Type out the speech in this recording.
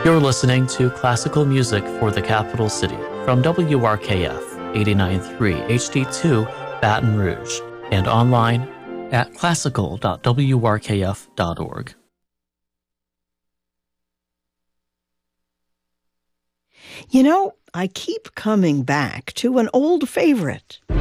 You're listening to classical music for the capital city from WRKF 89.3 HD2 Baton Rouge and online at classical.wrkf.org. You know, I keep coming back to an old favorite.